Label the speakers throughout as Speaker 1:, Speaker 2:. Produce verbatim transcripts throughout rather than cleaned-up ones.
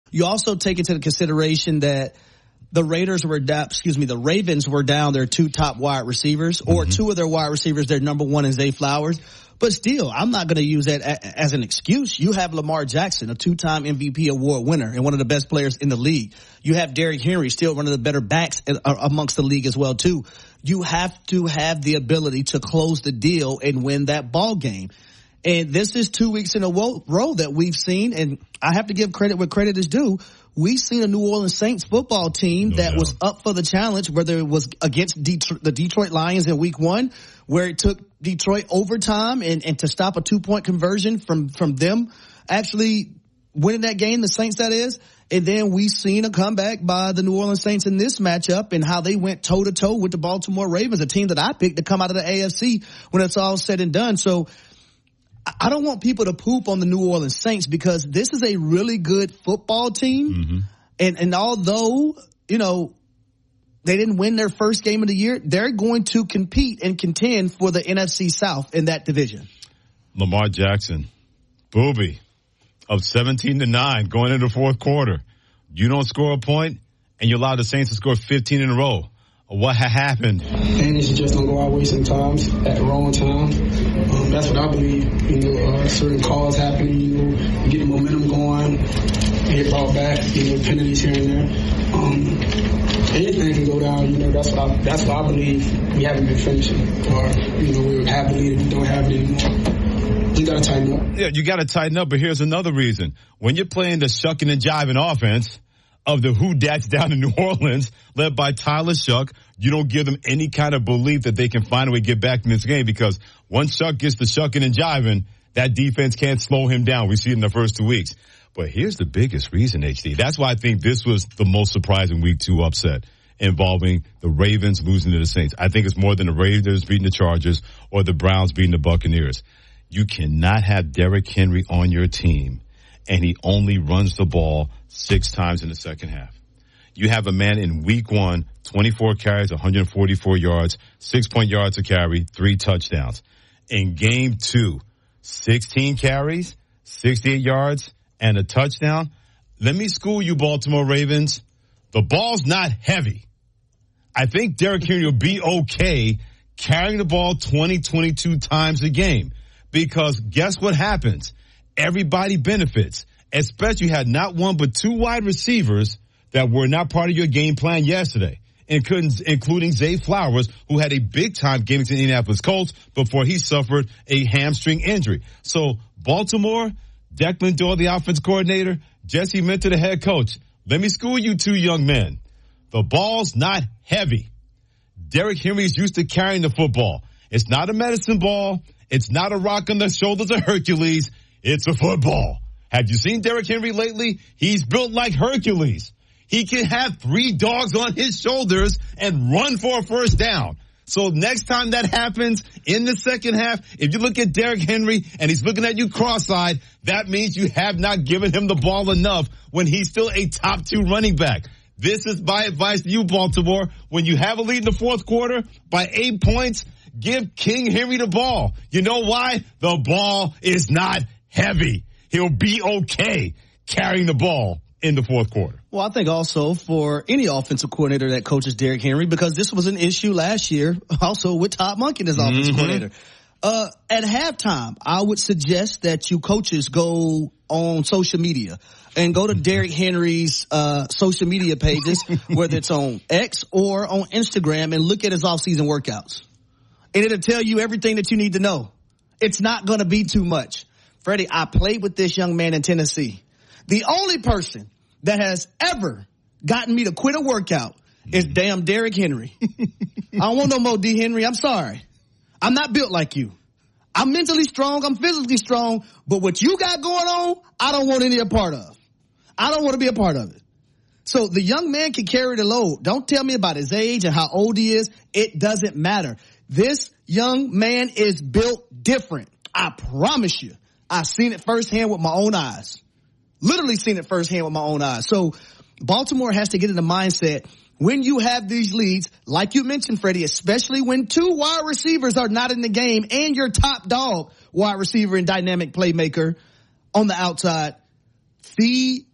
Speaker 1: You also take into consideration that the Raiders were down, excuse me, the Ravens were down their two top wide receivers, or mm-hmm. two of their wide receivers, their number one is Zay Flowers. But still, I'm not going to use that a, as an excuse. You have Lamar Jackson, a two-time M V P award winner and one of the best players in the league. You have Derrick Henry, still one of the better backs amongst the league as well, too. You have to have the ability to close the deal and win that ball game. And this is two weeks in a row that we've seen, and I have to give credit where credit is due. We've seen a New Orleans Saints football team no that doubt. was up for the challenge, whether it was against Detroit, the Detroit Lions in week one, where it took Detroit overtime and, and to stop a two-point conversion from, from them actually winning that game, the Saints that is. And then we've seen a comeback by the New Orleans Saints in this matchup and how they went toe-to-toe with the Baltimore Ravens, a team that I picked to come out of the A F C when it's all said and done. So I don't want people to poop on the New Orleans Saints because this is a really good football team. Mm-hmm. And, and although, you know, they didn't win their first game of the year, they're going to compete and contend for the N F C South in that division.
Speaker 2: Lamar Jackson, booby, up seventeen to nine going into the fourth quarter. You don't score a point and you allow the Saints to score fifteen in a row. What ha- happened?
Speaker 3: Things just don't go our way sometimes at the wrong time. Um, that's what I believe. You know, uh, certain calls happening, you know, you get the momentum going, get brought back, you know, penalties here and there. Um, anything can go down, you know, that's what I, that's what I believe we haven't been finishing. Or, you know, we have believed we don't have it anymore. You got to tighten up.
Speaker 2: Yeah, you got to tighten up, but here's another reason. When you're playing the shucking and jiving offense of the Who Dats down in New Orleans, led by Tyler Shuck, you don't give them any kind of belief that they can find a way to get back in this game because once Shuck gets to shucking and jiving, that defense can't slow him down. We see it in the first two weeks. But here's the biggest reason, H D. That's why I think this was the most surprising week two upset involving the Ravens losing to the Saints. I think it's more than the Raiders beating the Chargers or the Browns beating the Buccaneers. You cannot have Derrick Henry on your team and he only runs the ball six times in the second half. You have a man in week one, twenty-four carries, one hundred forty-four yards, six-point yards a carry, three touchdowns. In game two, sixteen carries, sixty-eight yards, and a touchdown. Let me school you, Baltimore Ravens. The ball's not heavy. I think Derrick Henry will be okay carrying the ball twenty, twenty-two times a game because guess what happens? Everybody benefits, especially you had not one but two wide receivers that were not part of your game plan yesterday, including Zay Flowers, who had a big-time game against the Indianapolis Colts before he suffered a hamstring injury. So Baltimore, Declan Doyle, the offense coordinator, Jesse Minter, the head coach. Let me school you two young men. The ball's not heavy. Derrick Henry is used to carrying the football. It's not a medicine ball. It's not a rock on the shoulders of Hercules. It's a football. Have you seen Derrick Henry lately? He's built like Hercules. He can have three dogs on his shoulders and run for a first down. So next time that happens in the second half, if you look at Derrick Henry and he's looking at you cross-eyed, that means you have not given him the ball enough when he's still a top two running back. This is my advice to you, Baltimore. When you have a lead in the fourth quarter by eight points, give King Henry the ball. You know why? The ball is not heavy. He'll be okay carrying the ball in the fourth quarter.
Speaker 1: Well, I think also for any offensive coordinator that coaches Derrick Henry, because this was an issue last year also with Todd Monken as offensive mm-hmm. coordinator. Uh, at halftime, I would suggest that you coaches go on social media and go to Derrick Henry's uh social media pages, whether it's on X or on Instagram, and look at his offseason workouts. And it'll tell you everything that you need to know. It's not going to be too much. Freddie, I played with this young man in Tennessee. The only person that has ever gotten me to quit a workout is damn Derrick Henry. I don't want no more D. Henry. I'm sorry. I'm not built like you. I'm mentally strong. I'm physically strong. But what you got going on, I don't want any a part of. I don't want to be a part of it. So the young man can carry the load. Don't tell me about his age and how old he is. It doesn't matter. This young man is built different. I promise you. I've seen it firsthand with my own eyes. Literally seen it firsthand with my own eyes. So Baltimore has to get in the mindset when you have these leads, like you mentioned, Freddie, especially when two wide receivers are not in the game and your top dog wide receiver and dynamic playmaker on the outside, feed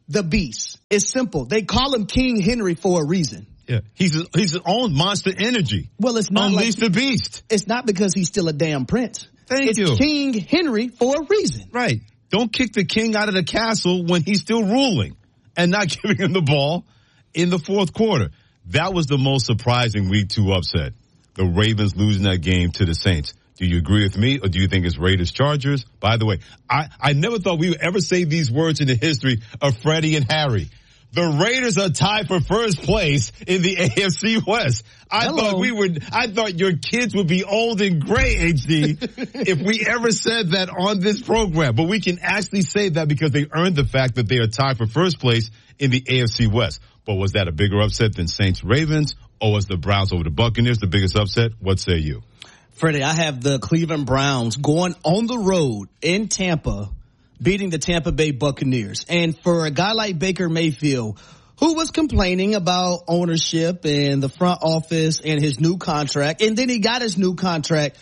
Speaker 1: the beast. It's simple. They call him King Henry for a reason.
Speaker 2: Yeah, he's his, he's his own monster energy.
Speaker 1: Well, it's not
Speaker 2: Unleash
Speaker 1: like,
Speaker 2: the beast.
Speaker 1: It's not because he's still a damn prince.
Speaker 2: Thank
Speaker 1: it's
Speaker 2: you.
Speaker 1: It's King Henry for a reason.
Speaker 2: Right. Don't kick the king out of the castle when he's still ruling and not giving him the ball in the fourth quarter. That was the most surprising week two upset. The Ravens losing that game to the Saints. Do you agree with me, or do you think it's Raiders Chargers? By the way, I, I never thought we would ever say these words in the history of Freddie and Harry. The Raiders are tied for first place in the A F C West. I
Speaker 1: Hello.
Speaker 2: thought we would, I thought your kids would be old and gray, H D, if we ever said that on this program. But we can actually say that because they earned the fact that they are tied for first place in the A F C West. But was that a bigger upset than Saints Ravens, or was the Browns over the Buccaneers the biggest upset? What say you?
Speaker 1: Freddie, I have the Cleveland Browns going on the road in Tampa, beating the Tampa Bay Buccaneers. And for a guy like Baker Mayfield, who was complaining about ownership and the front office and his new contract, and then he got his new contract,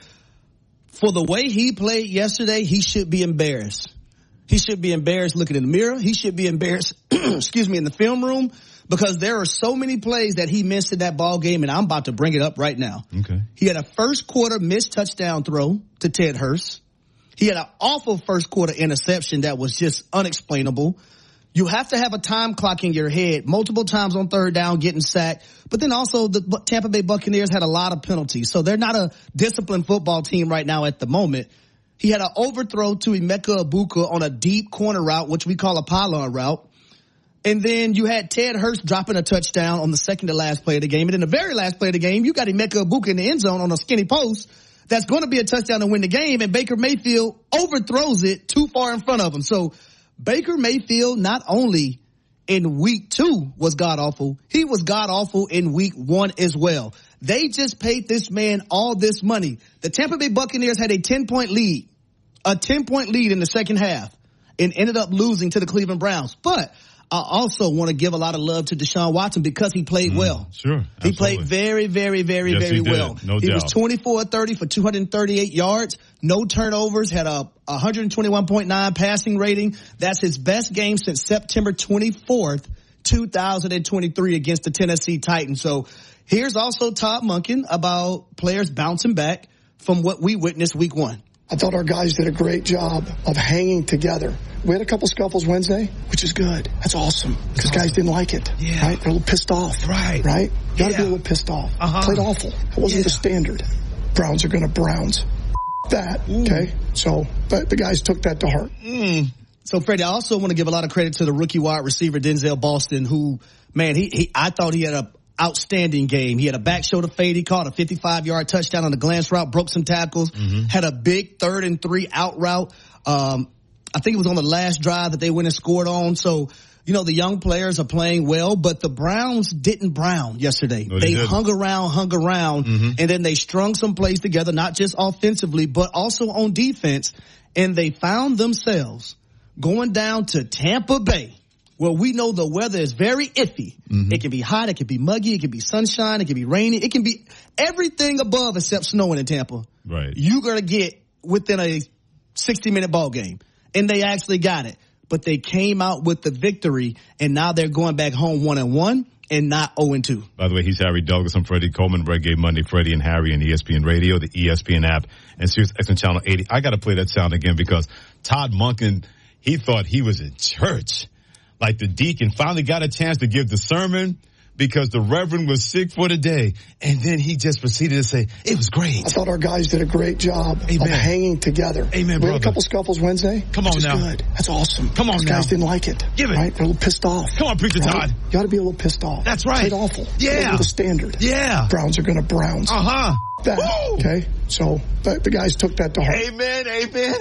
Speaker 1: for the way he played yesterday, he should be embarrassed. He should be embarrassed looking in the mirror. He should be embarrassed, excuse me, in the film room, because there are so many plays that he missed in that ball game, and I'm about to bring it up right now.
Speaker 2: Okay.
Speaker 1: He had a first quarter missed touchdown throw to Ted Hurst. He had an awful first quarter interception that was just unexplainable. You have to have a time clock in your head multiple times on third down, getting sacked. But then also the Tampa Bay Buccaneers had a lot of penalties. So they're not a disciplined football team right now at the moment. He had an overthrow to Emeka Egbuka on a deep corner route, which we call a pylon route. And then you had Ted Hurst dropping a touchdown on the second to last play of the game. And in the very last play of the game, you got Emeka Egbuka in the end zone on a skinny post. That's going to be a touchdown to win the game. And Baker Mayfield overthrows it too far in front of him. So Baker Mayfield, not only in week two was god awful, he was god awful in week one as well. They just paid this man all this money. The Tampa Bay Buccaneers had a ten point lead, a ten point lead in the second half, and ended up losing to the Cleveland Browns. But I also want to give a lot of love to Deshaun Watson because he played mm, well.
Speaker 2: Sure. Absolutely.
Speaker 1: He played very, very, very,
Speaker 2: yes,
Speaker 1: very
Speaker 2: he
Speaker 1: well.
Speaker 2: No
Speaker 1: he
Speaker 2: doubt.
Speaker 1: was twenty-four thirty for two hundred thirty-eight yards, no turnovers, had a one twenty-one point nine passing rating. That's his best game since September twenty-fourth, two thousand twenty-three against the Tennessee Titans. So here's also Todd Monken about players bouncing back from what we witnessed week one.
Speaker 4: I thought our guys did a great job of hanging together. We had a couple scuffles Wednesday, which is good. That's awesome. Because guys didn't like it.
Speaker 1: Yeah.
Speaker 4: Right? They're a little pissed off.
Speaker 1: Right.
Speaker 4: Right? You gotta
Speaker 1: yeah.
Speaker 4: be a little pissed off.
Speaker 1: Uh-huh.
Speaker 4: Played awful. It wasn't
Speaker 1: yeah.
Speaker 4: the standard. Browns are gonna Browns. That.
Speaker 1: Ooh.
Speaker 4: Okay? So, but the guys took that to heart.
Speaker 1: Mm. So, Freddie, I also want to give a lot of credit to the rookie wide receiver, Denzel Boston, who, man, he, he I thought he had a outstanding game. He had a back shoulder fade. He caught a fifty-five yard touchdown on a glance route, broke some tackles, mm-hmm. had a big third and three out route. Um, I think it was on the last drive that they went and scored on. So, you know, the young players are playing well, but the Browns didn't brown yesterday.
Speaker 2: No, they
Speaker 1: they
Speaker 2: didn't.
Speaker 1: hung around, hung around, mm-hmm. and then they strung some plays together, not just offensively, but also on defense. And they found themselves going down to Tampa Bay, where we know the weather is very iffy. Mm-hmm. It can be hot, it can be muggy, it can be sunshine, it can be rainy, it can be everything above except snowing in Tampa.
Speaker 2: Right.
Speaker 1: You're going to get within a sixty minute ball game. And they actually got it. But they came out with the victory, and now they're going back home one and one and not oh and two.
Speaker 2: By the way, he's Harry Douglas. I'm Freddie Coleman. Red Game Monday, Freddie and Harry on E S P N Radio, the E S P N app, and Sirius X M Channel eighty. I got to play that sound again because Todd Monken, he thought he was in church. Like the deacon finally got a chance to give the sermon because the reverend was sick for the day. And then he just proceeded to say, it was great.
Speaker 4: I thought our guys did a great job
Speaker 2: Amen.
Speaker 4: of hanging together.
Speaker 2: Amen,
Speaker 4: we
Speaker 2: brother.
Speaker 4: had a couple scuffles Wednesday.
Speaker 2: Come on
Speaker 4: which
Speaker 2: now.
Speaker 4: is good. That's awesome.
Speaker 2: Come on
Speaker 4: Those
Speaker 2: now.
Speaker 4: guys didn't like it.
Speaker 2: Give it.
Speaker 4: Right? They're a little pissed off.
Speaker 2: Come on, Preacher
Speaker 4: right?
Speaker 2: Todd.
Speaker 4: You gotta be a little pissed off.
Speaker 2: That's right.
Speaker 4: Played awful.
Speaker 2: Yeah.
Speaker 4: It wasn't the standard.
Speaker 2: Yeah.
Speaker 4: Browns are gonna Browns.
Speaker 2: Uh-huh.
Speaker 4: That.
Speaker 2: Woo!
Speaker 4: Okay? So, but the guys took that to heart.
Speaker 2: Amen, amen,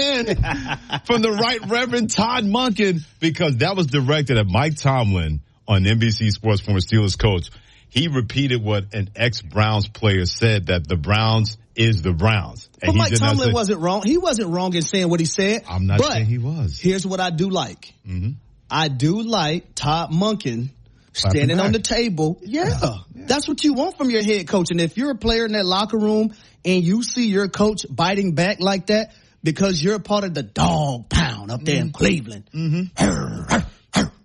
Speaker 2: amen. From the Right Reverend Todd Monken, because that was directed at Mike Tomlin on N B C Sports, former Steelers coach. He repeated what an ex-Browns player said, that the Browns is the Browns. And
Speaker 1: But
Speaker 2: he
Speaker 1: Mike
Speaker 2: did not
Speaker 1: Tomlin
Speaker 2: say,
Speaker 1: wasn't wrong. He wasn't wrong in saying what he said.
Speaker 2: I'm not
Speaker 1: but
Speaker 2: saying he was.
Speaker 1: Here's what I do like.
Speaker 2: Mm-hmm.
Speaker 1: I do like Todd Monken
Speaker 2: Clapping
Speaker 1: standing
Speaker 2: back.
Speaker 1: on the table. Yeah,
Speaker 2: Yeah. Yeah.
Speaker 1: That's what you want from your head coach. And if you're a player in that locker room and you see your coach biting back like that because you're a part of the dog pound up there mm-hmm. in Cleveland, mm-hmm.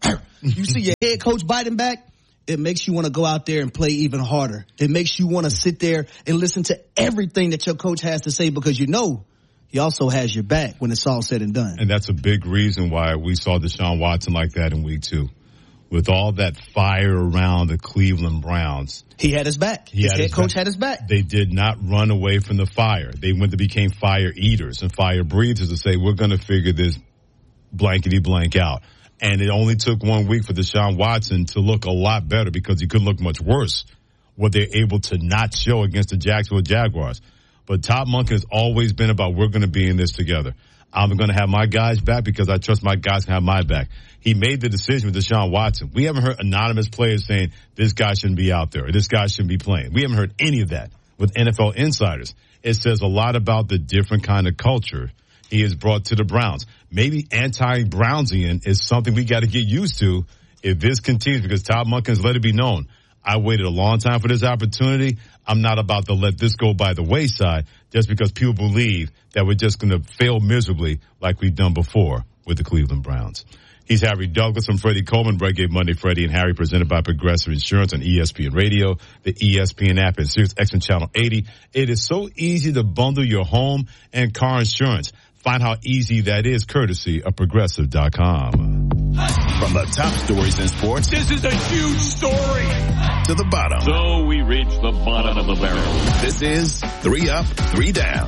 Speaker 1: You see your head coach biting back, it makes you want to go out there and play even harder. It makes you want to sit there and listen to everything that your coach has to say because you know he also has your back when it's all said and done.
Speaker 2: And that's a big reason why we saw Deshaun Watson like that in week two. With all that fire around the Cleveland Browns.
Speaker 1: He had his back.
Speaker 2: He
Speaker 1: his
Speaker 2: had
Speaker 1: head
Speaker 2: his
Speaker 1: coach
Speaker 2: back.
Speaker 1: had his back.
Speaker 2: They did not run away from the fire. They went to became fire eaters and fire breathers to say, we're going to figure this blankety blank out. And it only took one week for Deshaun Watson to look a lot better because he couldn't look much worse what they're able to not show against the Jacksonville Jaguars. But Todd Monken has always been about we're going to be in this together. I'm going to have my guys back because I trust my guys can have my back. He made the decision with Deshaun Watson. We haven't heard anonymous players saying this guy shouldn't be out there or this guy shouldn't be playing. We haven't heard any of that with N F L insiders. It says a lot about the different kind of culture he has brought to the Browns. Maybe anti-Brownsian is something we got to get used to if this continues because Todd Monken has let it be known. I waited a long time for this opportunity. I'm not about to let this go by the wayside just because people believe that we're just going to fail miserably like we've done before with the Cleveland Browns. He's Harry Douglas from Freddie Coleman. Brett gave Monday Freddie and Harry, presented by Progressive Insurance on E S P N Radio, the E S P N app, and Sirius X M Channel eighty. It is so easy to bundle your home and car insurance. Find how easy that is courtesy of Progressive dot com.
Speaker 5: From the top stories in sports,
Speaker 6: this is a huge story.
Speaker 5: To the bottom.
Speaker 6: So we reach the bottom of the barrel.
Speaker 5: This is Three Up, Three Down.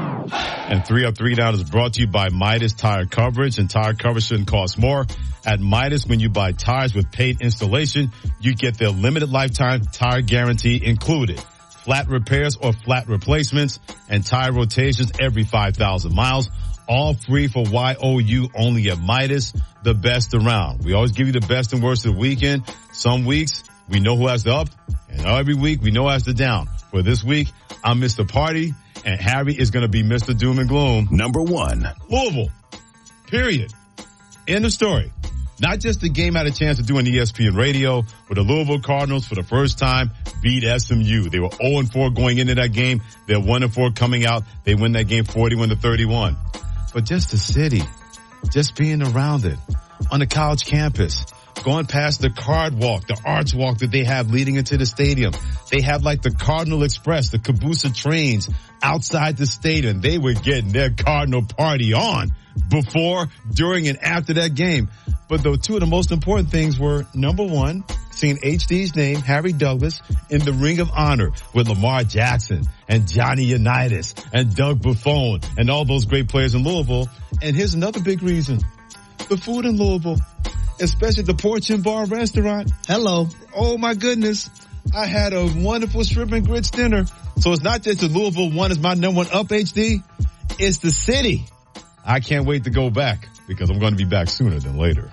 Speaker 2: And Three Up, Three Down is brought to you by Midas Tire Coverage, and tire coverage shouldn't cost more. At Midas, when you buy tires with paid installation, you get their limited lifetime tire guarantee included. Flat repairs or flat replacements and tire rotations every five thousand miles. All free for Y O U only at Midas, the best around. We always give you the best and worst of the weekend. Some weeks, we know who has the up, and every week, we know who has the down. For this week, I'm Mister Party, and Harry is going to be Mister Doom and Gloom.
Speaker 5: Number one.
Speaker 2: Louisville. Period. End of story. Not just the game had a chance to do on E S P N Radio, but the Louisville Cardinals for the first time beat S M U. They were oh and four going into that game. They're one and four coming out. They win that game forty-one to thirty-one. But just the city, just being around it, on the college campus, going past the card walk, the arch walk that they have leading into the stadium. They have like the Cardinal Express, the Caboose trains outside the stadium. They were getting their Cardinal party on before, during, and after that game. But the two of the most important things were, number one, seeing H D's name, Harry Douglas, in the Ring of Honor with Lamar Jackson and Johnny Unitas and Doug Buffon and all those great players in Louisville. And here's another big reason. The food in Louisville, especially the Porch and Bar restaurant.
Speaker 1: Hello.
Speaker 2: Oh my goodness. I had a wonderful shrimp and grits dinner. So it's not just the Louisville one is my number one up, H D. It's the city. I can't wait to go back because I'm going to be back sooner than later.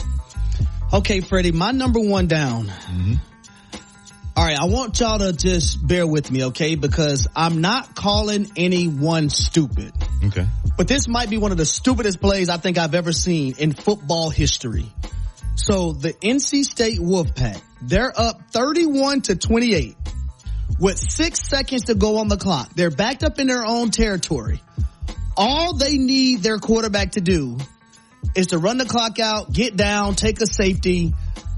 Speaker 1: Okay, Freddie, my number one down. Mm-hmm. All right, I want y'all to just bear with me, okay? Because I'm not calling anyone stupid.
Speaker 2: Okay.
Speaker 1: But this might be one of the stupidest plays I think I've ever seen in football history. So the N C State Wolfpack, they're up thirty-one to twenty-eight with six seconds to go on the clock. They're backed up in their own territory. All they need their quarterback to do is to run the clock out, get down, take a safety,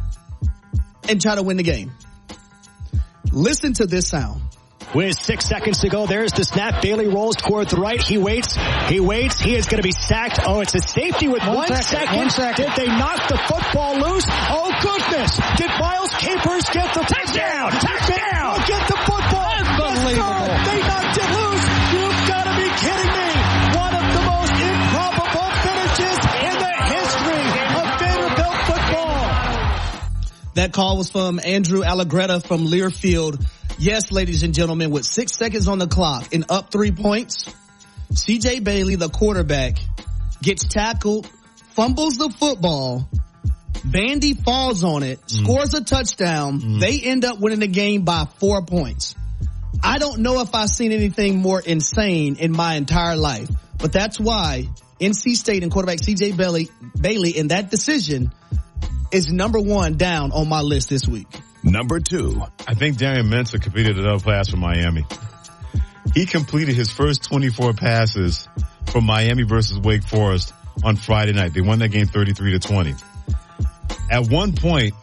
Speaker 1: and try to win the game. Listen to this sound.
Speaker 7: With six seconds to go, there's the snap. Bailey rolls toward the right. He waits. He waits. He is going to be sacked. Oh, it's a safety with one, one second. second. One second. Did they knock the football loose? Oh, goodness. Did Miles Capers get the touchdown? Touchdown. Oh, get the football. Unbelievable. Yes, they knocked it loose. You've got to be kidding me. One of the most improbable finishes in the history of Vanderbilt football.
Speaker 1: That call was from Andrew Allegretta from Learfield. Yes, ladies and gentlemen, with six seconds on the clock and up three points, C J Bailey, the quarterback, gets tackled, fumbles the football, Vandy falls on it, mm. scores a touchdown. Mm. They end up winning the game by four points. I don't know if I've seen anything more insane in my entire life, but that's why N C State and quarterback C J Bailey, Bailey in that decision is number one down on my list this week.
Speaker 5: Number two.
Speaker 2: I think Darian Mensah completed another pass for Miami. He completed his first twenty-four passes from Miami versus Wake Forest on Friday night. They won that game thirty-three to twenty. at one point,